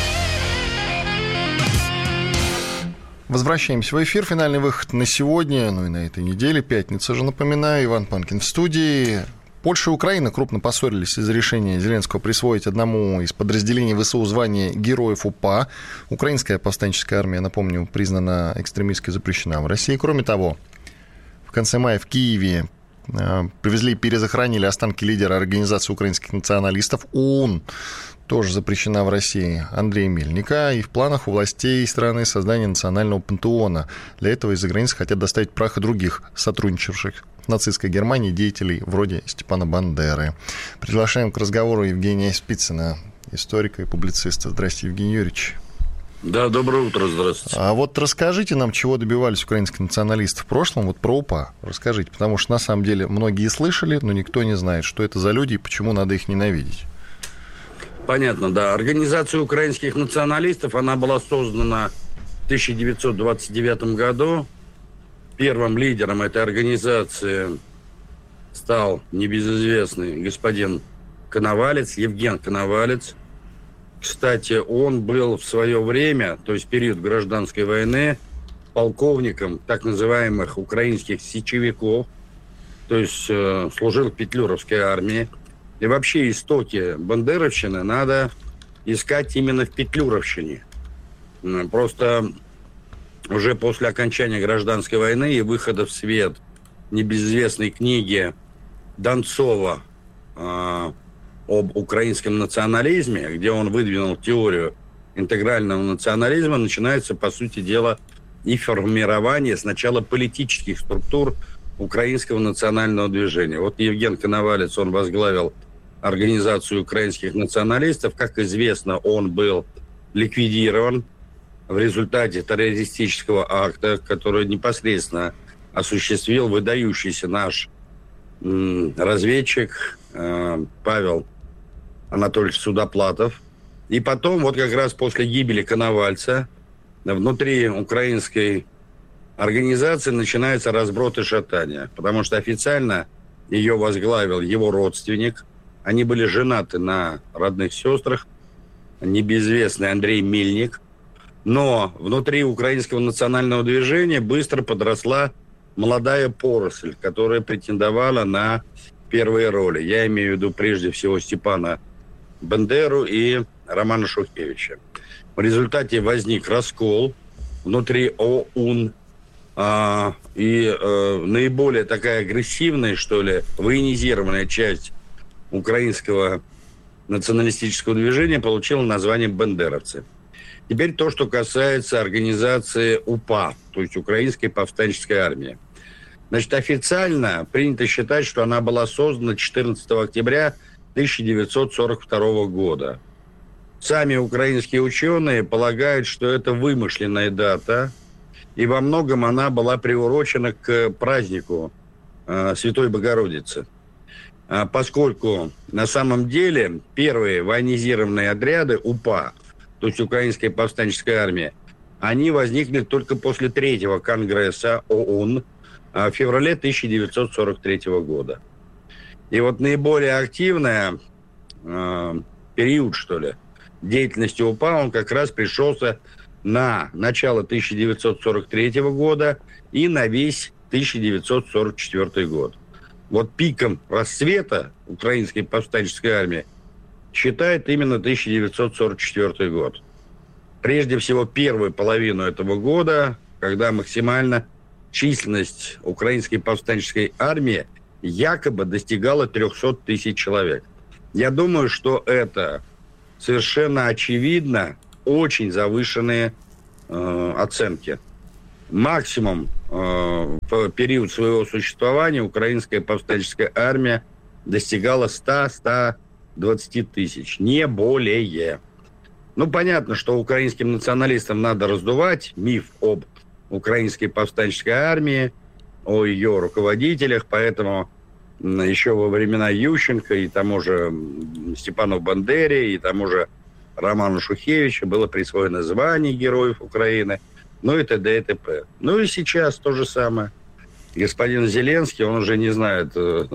Возвращаемся в эфир. Финальный выход на сегодня, ну и на этой неделе, пятница же, напоминаю. Иван Панкин в студии. Польша и Украина крупно поссорились из-за решения Зеленского присвоить одному из подразделений ВСУ звание Героев УПА. Украинская повстанческая армия, напомню, признана экстремистской, запрещена в России. Кроме того, в конце мая в Киеве привезли и перезахоронили останки лидера организации украинских националистов ОУН, тоже запрещена в России, Андрея Мельника. И в планах у властей страны создание национального пантеона. Для этого из-за границы хотят доставить прах и других сотрудничавших в нацистской Германии деятелей вроде Степана Бандеры. Приглашаем к разговору Евгения Спицына, историка и публициста. Здравствуйте, Евгений Юрьевич. Да, доброе утро, здравствуйте. А вот расскажите нам, чего добивались украинские националисты в прошлом, вот про УПА расскажите, потому что на самом деле многие слышали, но никто не знает, что это за люди и почему надо их ненавидеть. Понятно, да. Организация украинских националистов, она была создана в 1929 году. Первым лидером этой организации стал небезызвестный господин Коновалец, Евген Коновалец. Кстати, он был в свое время, то есть период гражданской войны, полковником так называемых украинских сечевиков, то есть служил в Петлюровской армии. И вообще истоки бандеровщины надо искать именно в Петлюровщине. Просто уже после окончания гражданской войны и выхода в свет небезызвестной книги Донцова об украинском национализме, где он выдвинул теорию интегрального национализма, начинается, по сути дела, и формирование сначала политических структур украинского национального движения. Вот Евген Коновалец, он возглавил организацию украинских националистов. Как известно, он был ликвидирован в результате террористического акта, который непосредственно осуществил выдающийся наш разведчик Павел Анатольевич Судоплатов. И потом, вот как раз после гибели Коновальца, внутри украинской организации начинается разброд и шатание, потому что официально ее возглавил его родственник. Они были женаты на родных сестрах, небезызвестный Андрей Мельник. Но внутри украинского национального движения быстро подросла молодая поросль, которая претендовала на первые роли. Я имею в виду прежде всего Степана Бандеру и Романа Шухевича. В результате возник раскол внутри ОУН. Наиболее такая агрессивная, что ли, военизированная часть украинского националистического движения получила название бандеровцы. Теперь то, что касается организации УПА, то есть Украинской повстанческой армии. Значит, официально принято считать, что она была создана 14 октября 1942 года. Сами украинские ученые полагают, что это вымышленная дата. и во многом она была приурочена к празднику Святой Богородицы. Поскольку на самом деле первые военизированные отряды УПА, то есть Украинская повстанческая армия, они возникли только после 3-го Конгресса ООН в феврале 1943 года. И вот наиболее активный период, что ли, деятельности УПА, он как раз пришелся на начало 1943 года и на весь 1944 год. Вот пиком расцвета Украинской повстанческой армии считает именно 1944 год. Прежде всего, первую половину этого года, когда максимально численность Украинской повстанческой армии якобы достигала 300 тысяч человек. Я думаю, что это совершенно очевидно очень завышенные оценки. Максимум в период своего существования Украинская повстанческая армия достигала 100-120 тысяч, не более. Ну, понятно, что украинским националистам надо раздувать миф об Украинской повстанческой армии, о ее руководителях, поэтому еще во времена Ющенко и тому же Степану Бандере, и тому же Роману Шухевичу было присвоено звание Героев Украины, ну и т.д. и т.п. Ну и сейчас то же самое. Господин Зеленский, он уже не знает,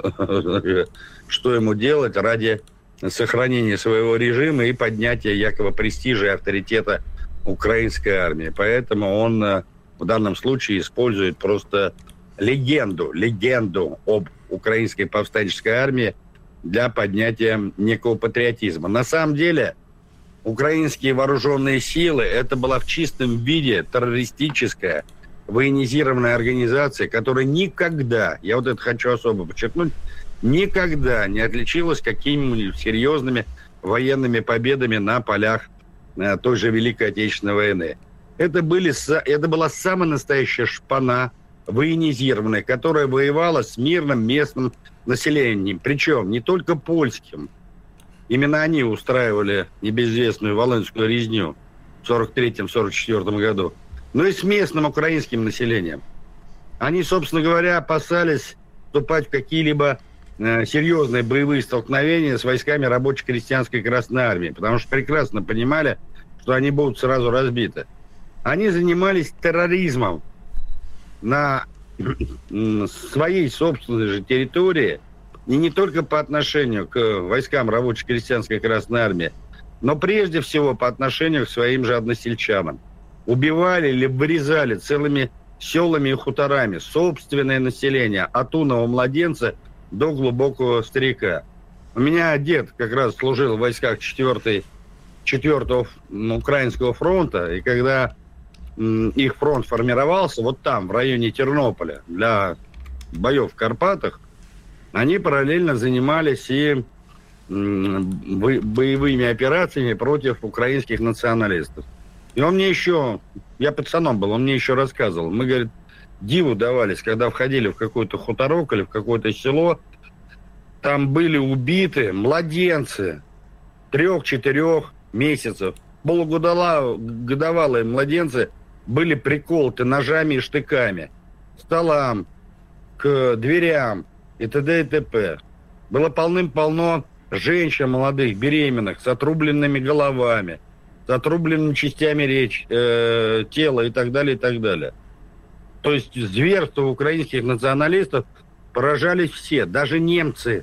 что ему делать ради сохранения своего режима и поднятия якобы престижа и авторитета украинской армии. Поэтому он в данном случае использует просто легенду об Украинской повстанческой армии для поднятия некого патриотизма. На самом деле, украинские вооруженные силы, это была в чистом виде террористическая, военизированная организация, которая никогда, я вот это хочу особо подчеркнуть, никогда не отличилась какими-нибудь серьезными военными победами на полях той же Великой Отечественной войны. Это была самая настоящая шпана военизированная, которая воевала с мирным местным населением, причем не только польским. Именно они устраивали небезызвестную Волынскую резню в 1943-1944 году, но и с местным украинским населением. Они, собственно говоря, опасались вступать в какие-либо серьезные боевые столкновения с войсками рабоче-крестьянской Красной Армии, потому что прекрасно понимали, что они будут сразу разбиты. Они занимались терроризмом на своей собственной же территории, и не только по отношению к войскам рабоче-крестьянской Красной Армии, но прежде всего по отношению к своим же односельчанам. Убивали или вырезали целыми селами и хуторами собственное население, от юного младенца до глубокого старика. У меня дед как раз служил в войсках 4-го Украинского фронта, и когда их фронт формировался, вот там, в районе Тернополя, для боев в Карпатах, они параллельно занимались и боевыми операциями против украинских националистов. И он мне еще, я пацаном был, он мне еще рассказывал, мы, говорит, диву давались, когда входили в какой-то хуторок или в какое-то село, там были убиты младенцы 3-4 месяцев. Полугодовалые младенцы были приколоты ножами и штыками к столам, к дверям и т.д. и т.п. Было полным-полно женщин молодых, беременных, с отрубленными головами, с отрубленными частями тела и так далее, и так далее. То есть зверства украинских националистов поражались все, даже немцы.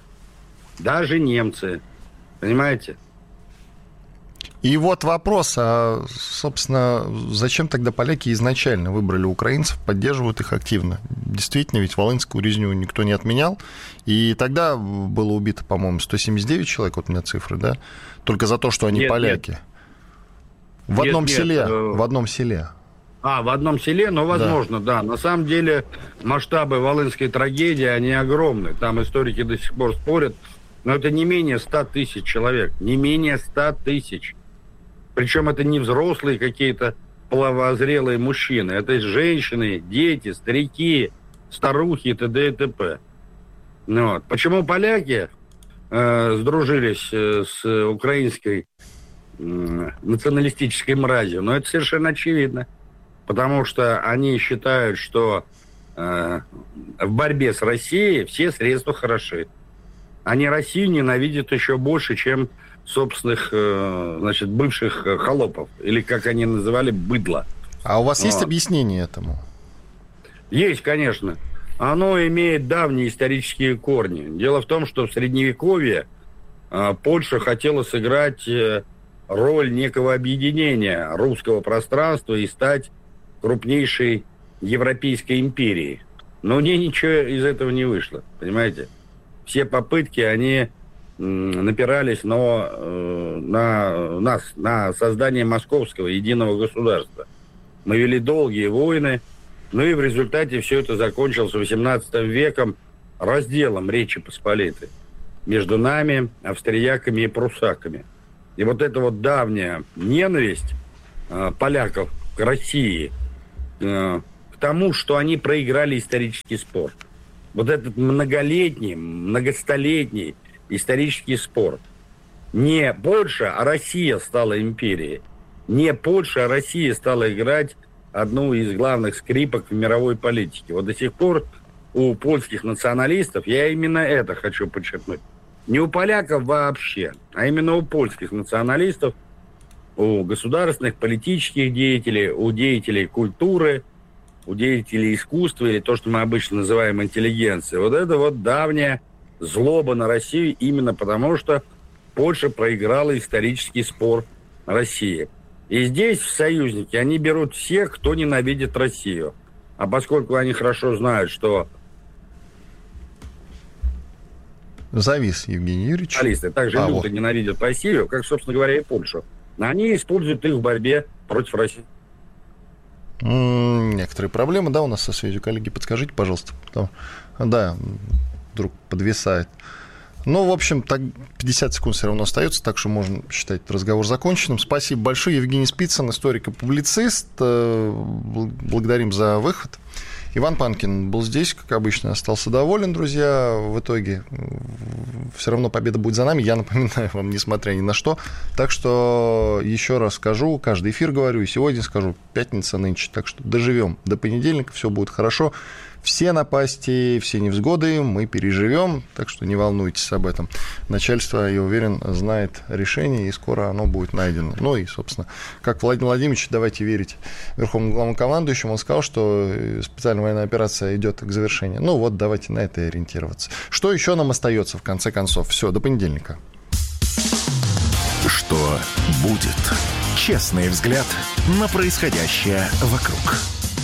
Понимаете? И вот вопрос, а, собственно, зачем тогда поляки изначально выбрали украинцев, поддерживают их активно? Действительно, ведь Волынскую резню никто не отменял, и тогда было убито, по-моему, 179 человек, вот у меня цифры, да? Только за то, что они поляки. В одном селе. В одном селе, ну, возможно, да. На самом деле масштабы Волынской трагедии, они огромны. Там историки до сих пор спорят, но это не менее 100 тысяч человек. Не менее 100 тысяч. Причем это не взрослые какие-то половозрелые мужчины. Это женщины, дети, старики, старухи и т.д. и т.п. Вот. Почему поляки сдружились с украинской националистической мразью? Ну, это совершенно очевидно. потому что они считают, что в борьбе с Россией все средства хороши. Они Россию ненавидят еще больше, чем собственных, значит, бывших холопов, или, как они называли, быдло. А у вас есть объяснение этому? Есть, конечно. Оно имеет давние исторические корни. Дело в том, что в Средневековье Польша хотела сыграть роль некого объединения русского пространства и стать крупнейшей европейской империей. Но у нее ничего из этого не вышло, понимаете? Все попытки, они напирались на создание московского единого государства. Мы вели долгие войны, ну и в результате все это закончилось XVIII веком разделом Речи Посполитой между нами, австрияками и прусаками. И вот эта вот давняя ненависть поляков к России, к тому, что они проиграли исторический спор. Вот этот многолетний, многостолетний исторический спор. Не Польша, а Россия стала империей. Не Польша, а Россия стала играть одну из главных скрипок в мировой политике. Вот до сих пор у польских националистов, я именно это хочу подчеркнуть, не у поляков вообще, а именно у польских националистов, у государственных политических деятелей, у деятелей культуры, у деятелей искусства, или то, что мы обычно называем интеллигенцией. Вот это вот давняя злоба на Россию именно потому, что Польша проиграла исторический спор России. И здесь в союзники они берут всех, кто ненавидит Россию. А поскольку они хорошо знают, что завис Евгений Юрьевич. Журналисты также люто ненавидят Россию, как, собственно говоря, и Польшу. Они используют их в борьбе против России. Некоторые проблемы, да, у нас со связью, коллеги, подскажите, пожалуйста. Да, вдруг подвисает. Ну, в общем, так 50 секунд все равно остается, так что можно считать разговор законченным. Спасибо большое. Евгений Спицын, историк и публицист. Благодарим за выход. Иван Панкин был здесь, как обычно, остался доволен, друзья. В итоге все равно победа будет за нами. Я напоминаю вам, несмотря ни на что. Так что еще раз скажу, каждый эфир говорю, и сегодня скажу, пятница нынче. Так что доживем до понедельника, все будет хорошо. Все напасти, все невзгоды мы переживем, так что не волнуйтесь об этом. Начальство, я уверен, знает решение, и скоро оно будет найдено. Ну и, собственно, как Владимир Владимирович, давайте верить верховному главнокомандующему, он сказал, что специальная военная операция идет к завершению. Ну вот, давайте на это и ориентироваться. Что еще нам остается, в конце концов? Все, до понедельника. Что будет? Честный взгляд на происходящее вокруг.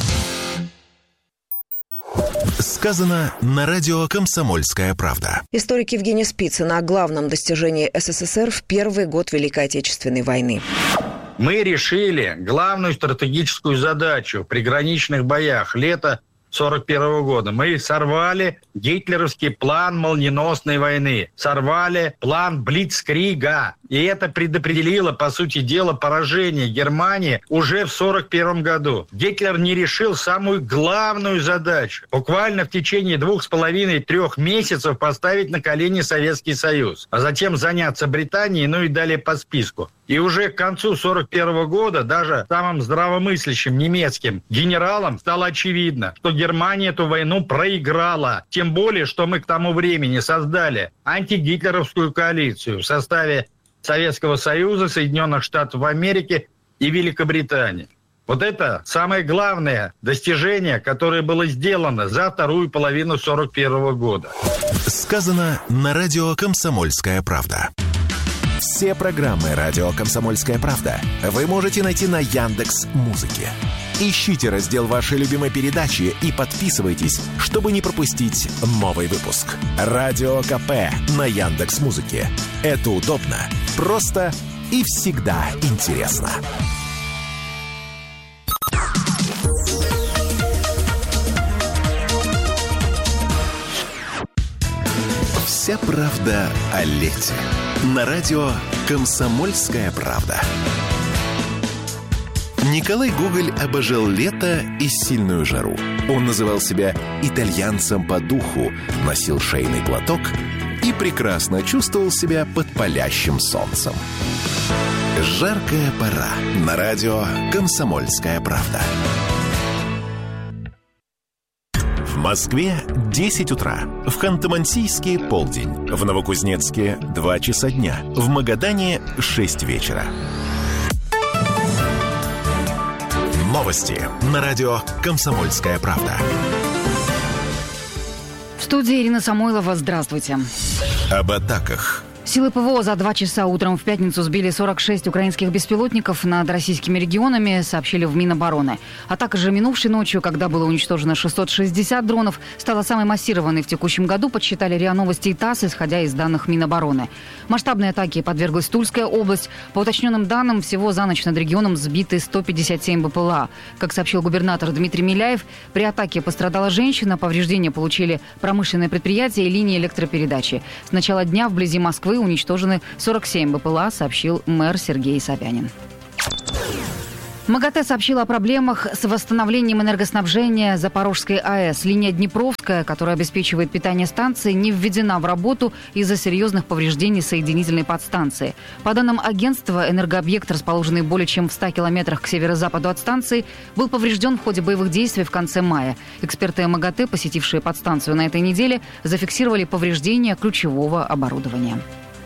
Сказано на радио «Комсомольская правда». Историк Евгений Спицын о главном достижении СССР в первый год Великой Отечественной войны. Мы решили главную стратегическую задачу в приграничных боях лета 1941 года. Мы сорвали гитлеровский план молниеносной войны, сорвали план Блицкрига. И это предопределило, по сути дела, поражение Германии уже в 1941 году. Гитлер не решил самую главную задачу. Буквально в течение 2,5-3 месяцев поставить на колени Советский Союз, а затем заняться Британией, ну и далее по списку. И уже к концу 1941 года даже самым здравомыслящим немецким генералам стало очевидно, что Германия эту войну проиграла. Тем более, что мы к тому времени создали антигитлеровскую коалицию в составе Советского Союза, Соединенных Штатов Америки и Великобритании. Вот это самое главное достижение, которое было сделано за вторую половину 1941 года. Сказано на радио «Комсомольская правда». Все программы радио «Комсомольская правда» вы можете найти на Яндекс.Музыке. Ищите раздел вашей любимой передачи и подписывайтесь, чтобы не пропустить новый выпуск. Радио КП на Яндекс.Музыке. Это удобно, просто и всегда интересно. Вся правда о лете. На радио «Комсомольская правда». Николай Гоголь обожал лето и сильную жару. Он называл себя итальянцем по духу, носил шейный платок и прекрасно чувствовал себя под палящим солнцем. Жаркая пора. На радио «Комсомольская правда». В Москве 10 утра. В Ханты-Мансийске полдень. В Новокузнецке 2 часа дня. В Магадане 6 вечера. Новости на радио «Комсомольская правда». В студии Ирина Самойлова. Здравствуйте. Об атаках. Силы ПВО за 2 часа утром в пятницу сбили 46 украинских беспилотников над российскими регионами, сообщили в Минобороны. Атака же минувшей ночью, когда было уничтожено 660 дронов, стала самой массированной в текущем году, подсчитали РИА Новости и ТАСС, исходя из данных Минобороны. Масштабной атаке подверглась Тульская область. По уточненным данным, всего за ночь над регионом сбиты 157 БПЛА. Как сообщил губернатор Дмитрий Миляев, при атаке пострадала женщина, повреждения получили промышленные предприятия и линии электропередачи. С начала дня вблизи Москвы уничтожены 47 БПЛА, сообщил мэр Сергей Собянин. МАГАТЭ сообщила о проблемах с восстановлением энергоснабжения Запорожской АЭС. Линия Днепровская, которая обеспечивает питание станции, не введена в работу из-за серьезных повреждений соединительной подстанции. По данным агентства, энергообъект, расположенный более чем в 100 километрах к северо-западу от станции, был поврежден в ходе боевых действий в конце мая. Эксперты МАГАТЭ, посетившие подстанцию на этой неделе, зафиксировали повреждения ключевого оборудования.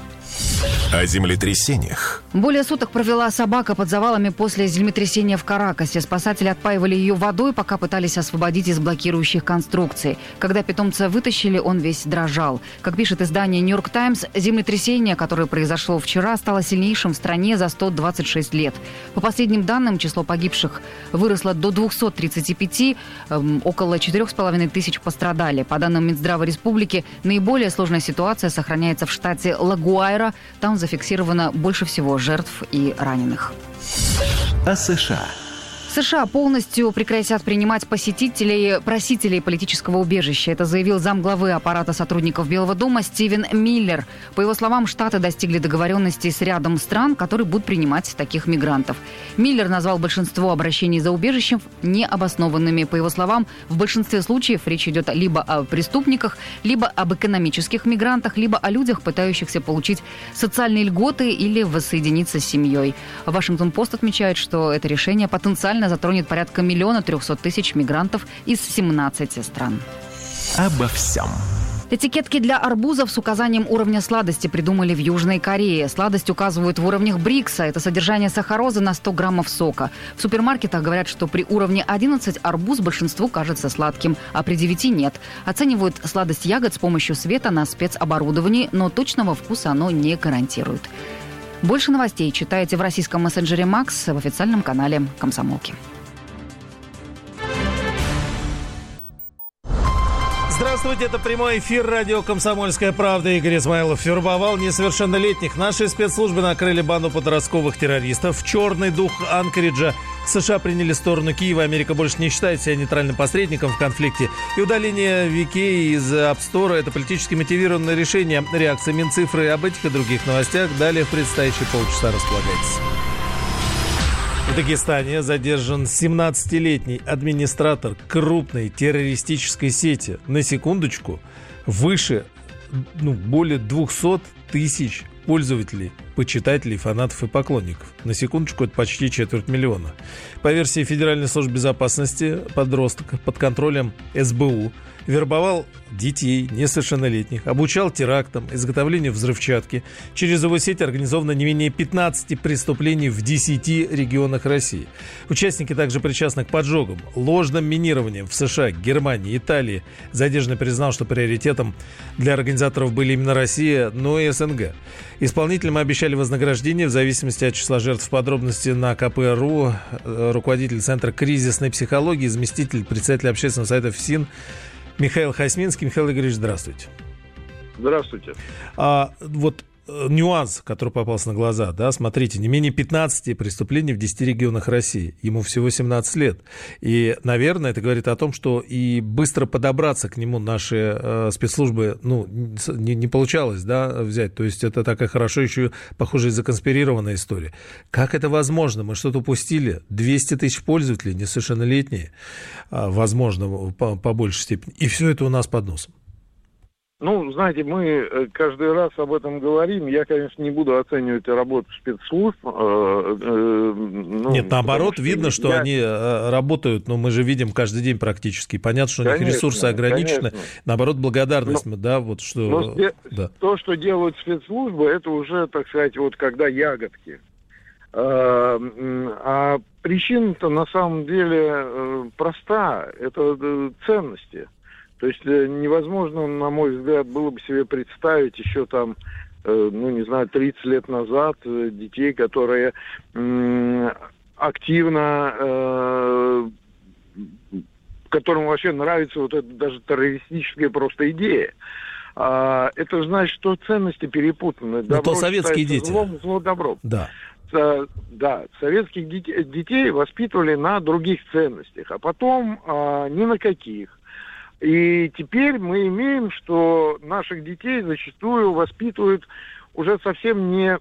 О землетрясениях. Более суток провела собака под завалами после землетрясения в Каракасе. Спасатели отпаивали ее водой, пока пытались освободить из блокирующих конструкций. Когда питомца вытащили, он весь дрожал. Как пишет издание «Нью-Йорк Таймс», землетрясение, которое произошло вчера, стало сильнейшим в стране за 126 лет. По последним данным, число погибших выросло до 235, около 4,5 тысяч пострадали. По данным Минздрава Республики, наиболее сложная ситуация сохраняется в штате Лагуайра. Там зафиксировано больше всего жертв и раненых. О США. США полностью прекратят принимать просителей политического убежища. Это заявил замглавы аппарата сотрудников Белого дома Стивен Миллер. По его словам, Штаты достигли договоренности с рядом стран, которые будут принимать таких мигрантов. Миллер назвал большинство обращений за убежищем необоснованными. По его словам, в большинстве случаев речь идет либо о преступниках, либо об экономических мигрантах, либо о людях, пытающихся получить социальные льготы или воссоединиться с семьей. Вашингтон-Пост отмечает, что это решение потенциально затронет порядка 1 300 000 мигрантов из 17 стран. Обо всем. Этикетки для арбузов с указанием уровня сладости придумали в Южной Корее. Сладость указывают в уровнях Брикса. Это содержание сахарозы на 100 граммов сока. В супермаркетах говорят, что при уровне 11 арбуз большинству кажется сладким, а при 9 нет. Оценивают сладость ягод с помощью света на спецоборудовании, но точного вкуса оно не гарантирует. Больше новостей читайте в российском мессенджере «Макс» в официальном канале «Комсомолки». Здравствуйте, это прямой эфир радио «Комсомольская правда». Игорь Измайлов вербовал несовершеннолетних. Наши спецслужбы накрыли банду подростковых террористов. Черный дух Анкориджа. США приняли сторону Киева. Америка больше не считает себя нейтральным посредником в конфликте. И удаление VK из App Store – это политически мотивированное решение. Реакция Минцифры. Об этих и других новостях далее в предстоящие полчаса. Располагайтесь. В Дагестане задержан 17-летний администратор крупной террористической сети. На секундочку, более 200 тысяч пользователей, почитателей, фанатов и поклонников. На секундочку, это почти 250 000. По версии Федеральной службы безопасности, подросток под контролем СБУ вербовал детей несовершеннолетних, обучал терактам, изготовлению взрывчатки. Через его сеть организовано не менее 15 преступлений в 10 регионах России. Участники также причастны к поджогам, ложным минированиям в США, Германии, Италии. Задержанный признал, что приоритетом для организаторов были именно Россия, но и СНГ. Исполнителям обещали вознаграждение в зависимости от числа жертв. Подробности на КП.ру. Руководитель Центра кризисной психологии, заместитель председателя общественного совета ФСИН Михаил Хасминский. Михаил Игоревич, здравствуйте. Здравствуйте. Нюанс, который попался на глаза, да, смотрите, не менее 15 преступлений в 10 регионах России. Ему всего 17 лет. И, наверное, это говорит о том, что и быстро подобраться к нему наши спецслужбы, не получалось, да, взять. То есть это такая хорошо еще, похоже, законспирированная история. Как это возможно? Мы что-то упустили? 200 тысяч пользователей, несовершеннолетние, возможно, по большей степени. И все это у нас под носом. Ну, знаете, мы каждый раз об этом говорим. Я, конечно, не буду оценивать работу спецслужб. Нет, наоборот, видно, что они работают, но мы же видим каждый день практически. Понятно, что у них ресурсы ограничены. Конечно. Наоборот, благодарность, да, вот что... Да. То, что делают спецслужбы, это уже, так сказать, вот когда ягодки. А причина-то на самом деле проста. Это ценности. То есть невозможно, на мой взгляд, было бы себе представить еще там, 30 лет назад детей, которые активно, которым вообще нравится вот эта даже террористическая просто идея. Это значит, что ценности перепутаны. Добро советские дети. Злом, зло добром. Да. Да, советских детей воспитывали на других ценностях, а потом ни на каких. И теперь мы имеем, что наших детей зачастую воспитывают уже совсем не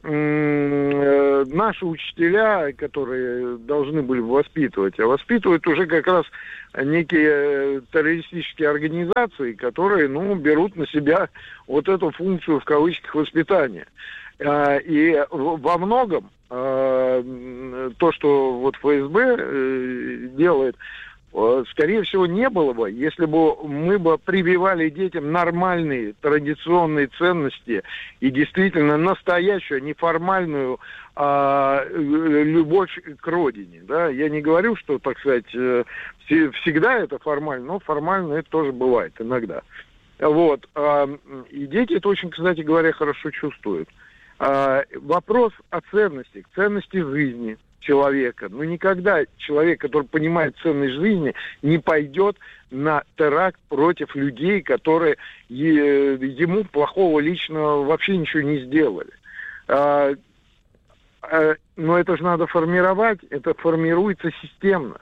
наши учителя, которые должны были воспитывать, а воспитывают уже как раз некие террористические организации, которые, берут на себя вот эту функцию, в кавычках, воспитания. И во многом то, что вот ФСБ делает, скорее всего, не было бы, если бы мы бы прививали детям нормальные традиционные ценности и действительно настоящую, неформальную любовь к родине. Да? Я не говорю, что, так сказать, всегда это формально, но формально это тоже бывает иногда. Вот. И дети это очень, кстати говоря, хорошо чувствуют. Вопрос о ценностях, ценности жизни человека. Никогда человек, который понимает ценность жизни, не пойдет на теракт против людей, которые ему плохого личного вообще ничего не сделали. Но это же надо формировать, это формируется системно.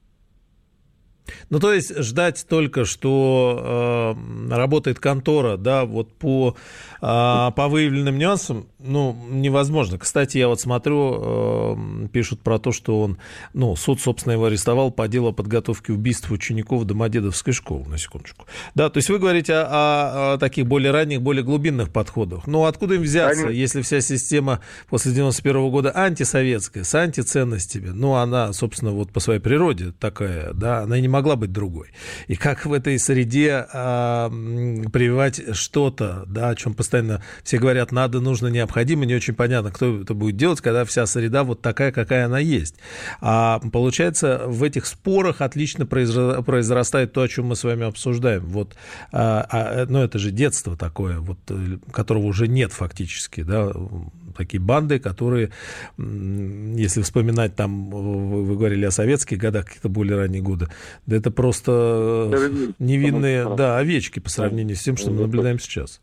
То есть ждать только, что работает контора, да, вот по выявленным нюансам, невозможно. Кстати, я вот смотрю, пишут про то, что он, суд, собственно, его арестовал по делу о подготовке убийства учеников Домодедовской школы, на секундочку. Да, то есть вы говорите о таких более ранних, более глубинных подходах. Откуда им взяться, если вся система после 91 года антисоветская, с антиценностями, она, собственно, вот по своей природе такая, да, она и не могла быть другой. И как в этой среде прививать что-то, да, о чем постоянно все говорят, надо, нужно, необходимо, не очень понятно, кто это будет делать, когда вся среда вот такая, какая она есть. А получается, в этих спорах отлично произрастает то, о чем мы с вами обсуждаем. Вот, это же детство такое, вот, которого уже нет фактически, да, такие банды, которые, если вспоминать там, вы говорили о советских годах, каких-то более ранние годы, да это просто невинные, да, овечки по сравнению с тем, что мы наблюдаем сейчас.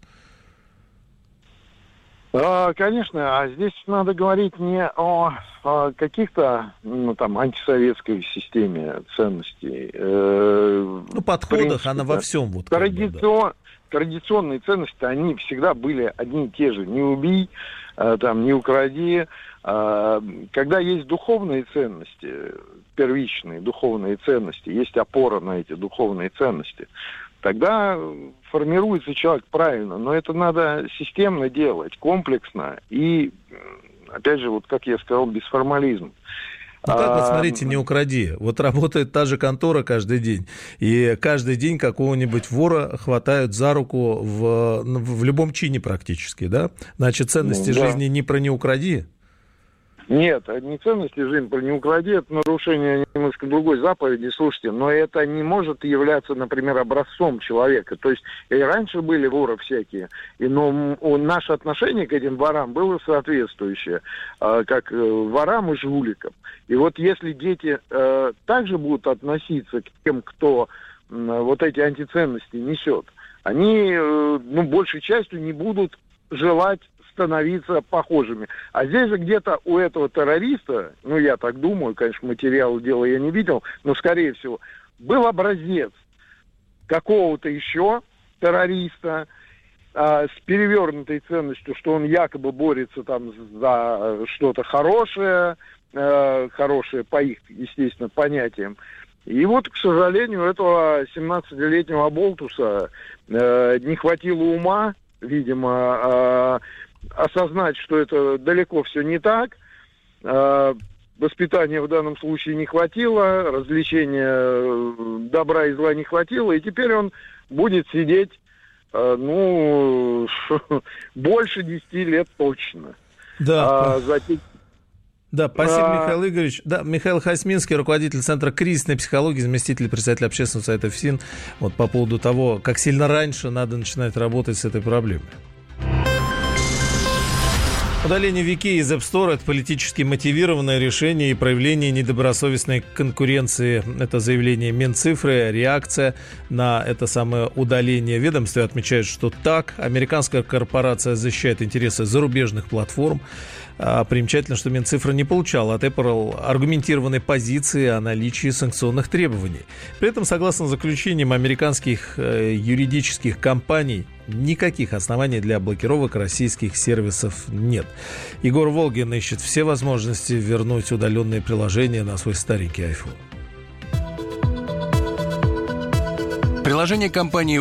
Конечно, а здесь надо говорить не о каких-то, антисоветской системе ценностей. Подходах она во всем. Вот, традиционные ценности, они всегда были одни и те же. Не убей, не укради. Когда есть духовные ценности, первичные духовные ценности, есть опора на эти духовные ценности, тогда формируется человек правильно. Но это надо системно делать, комплексно и, опять же, вот как я сказал, без формализма. Как, смотрите, не укради. Вот работает та же контора каждый день, и каждый день какого-нибудь вора хватают за руку в любом чине практически, да? Значит, ценности жизни не про «не укради». Нет, не ценности жизни про «не укради», это нарушение немножко другой заповеди, слушайте, но это не может являться, например, образцом человека. То есть и раньше были воры всякие, но наше отношение к этим ворам было соответствующее, как ворам и жуликам. И вот если дети также будут относиться к тем, кто вот эти антиценности несет, они, большей частью не будут желать становиться похожими. А здесь же где-то у этого террориста, я так думаю, конечно, материала дела я не видел, но, скорее всего, был образец какого-то еще террориста с перевернутой ценностью, что он якобы борется там за что-то хорошее, хорошее по их, естественно, понятиям. И вот, к сожалению, этого 17-летнего болтуса не хватило ума, видимо, осознать, что это далеко все не так. Воспитания в данном случае не хватило, развлечения добра и зла не хватило, и теперь он будет сидеть, больше 10 лет точно. Да. Да, спасибо, Михаил Игоревич. Да, Михаил Хасминский, руководитель Центра кризисной психологии, заместитель председателя общественного совета ФСИН, вот по поводу того, как сильно раньше надо начинать работать с этой проблемой. Удаление Вики из App Store – это политически мотивированное решение и проявление недобросовестной конкуренции. Это заявление Минцифры, реакция на это самое удаление. Ведомство отмечает, что так. Американская корпорация защищает интересы зарубежных платформ. Примечательно, что Минцифра не получала от Apple аргументированной позиции о наличии санкционных требований. При этом, согласно заключениям американских юридических компаний, никаких оснований для блокировок российских сервисов нет. Егор Волгин ищет все возможности вернуть удаленные приложения на свой старенький iPhone. Приложение компании